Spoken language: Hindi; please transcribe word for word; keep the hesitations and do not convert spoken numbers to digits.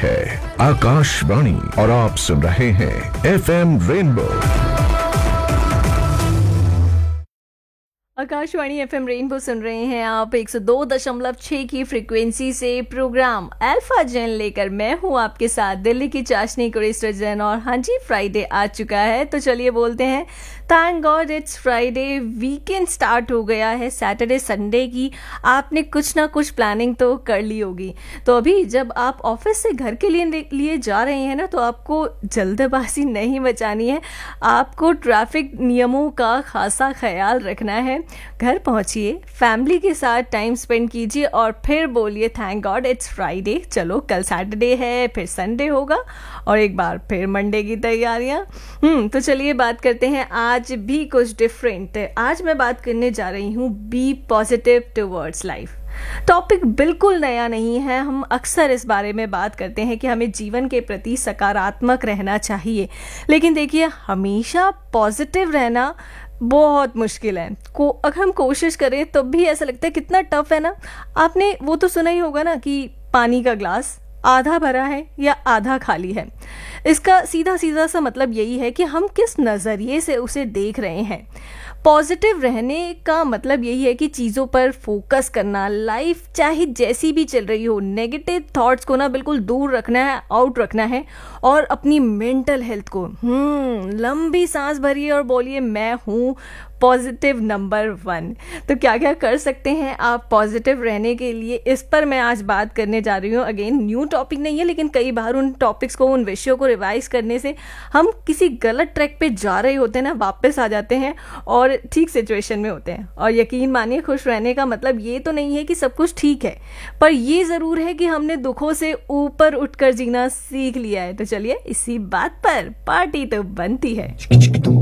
है आकाशवाणी और आप सुन रहे हैं F M rainbow. Akashvani FM rainbow सुन रहे हैं आप एक सौ दो दशमलव छह की फ्रीक्वेंसी से। प्रोग्राम अल्फा जेन लेकर मैं हूं आपके साथ दिल्ली की चाशनी कुरेस्टर जैन। और हाँ जी, फ्राइडे आ चुका है तो चलिए बोलते हैं thank God it's Friday. Weekend start हो गया है। सैटरडे संडे की आपने कुछ ना कुछ प्लानिंग तो कर ली होगी। तो अभी जब आप ऑफिस से घर के लिए लिए जा रहे हैं ना, तो आपको जल्दबाजी नहीं मचानी है। आपको ट्रैफिक नियमों का खासा ख्याल रखना है। घर पहुंचिए, फैमिली के साथ टाइम स्पेंड कीजिए और फिर बोलिए थैंक गॉड इट्स फ्राइडे। चलो कल सैटरडे है, फिर संडे होगा और एक बार फिर मंडे की तैयारियां। हम्म तो चलिए बात करते हैं आज भी कुछ डिफरेंट। आज मैं बात करने जा रही हूँ B positive towards life. Topic बिल्कुल नया नहीं है। हम अक्सर इस बारे में बात करते हैं कि हमें जीवन के प्रति सकारात्मक रहना चाहिए, लेकिन देखिए हमेशा पॉजिटिव रहना बहुत मुश्किल है। को अगर हम कोशिश करें तो भी ऐसा लगता है कितना टफ है ना। आपने वो तो सुना ही होगा ना कि पानी का ग्लास आधा भरा है या आधा खाली है। इसका सीधा सीधा सा मतलब यही है कि हम किस नज़रिए से उसे देख रहे हैं। पॉजिटिव रहने का मतलब यही है कि चीज़ों पर फोकस करना। लाइफ चाहे जैसी भी चल रही हो, नेगेटिव थॉट्स को ना बिल्कुल दूर रखना है, आउट रखना है। और अपनी मेंटल हेल्थ को हम्म लंबी सांस भरिए और बोलिए मैं हूँ पॉजिटिव नंबर वन। तो क्या क्या कर सकते हैं आप पॉजिटिव रहने के लिए, इस पर मैं आज बात करने जा रही हूँ। अगेन न्यू टॉपिक नहीं है, लेकिन कई बार उन टॉपिक्स को, उन विषयों को रिवाइज करने से हम किसी गलत ट्रैक पे जा रहे होते हैं ना, वापस आ जाते हैं और ठीक सिचुएशन में होते हैं। और यकीन मानिए, खुश रहने का मतलब ये तो नहीं है कि सब कुछ ठीक है, पर ये ज़रूर है कि हमने दुखों से ऊपर उठकर जीना सीख लिया है। तो चलिए इसी बात पर पार्टी तो बनती है।